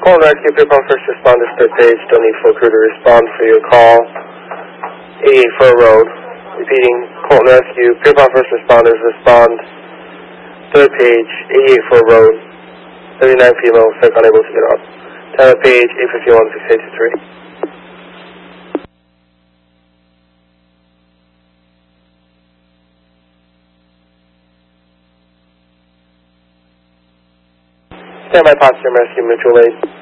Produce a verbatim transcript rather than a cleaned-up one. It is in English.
Colton Rescue, Pierpont First Responders, third page. Don't need full crew to respond for your call. eighty-eight Fur Road. Repeating, Colton Rescue, Pierpont First Responders, respond. Third page, eighty-eight Fur Road. thirty-nine female, sick, unable to get up. Time of page, eight fifty-one, six eighty-three. Stand by, Potsdam Rescue, mutual aid.